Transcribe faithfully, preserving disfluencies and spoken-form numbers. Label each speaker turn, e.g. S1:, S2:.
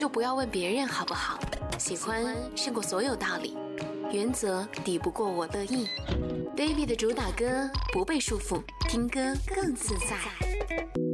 S1: 就不要问别人好不好。喜欢胜过所有道理，原则抵不过我乐意。Baby 的主打歌不被束缚，听歌更自在。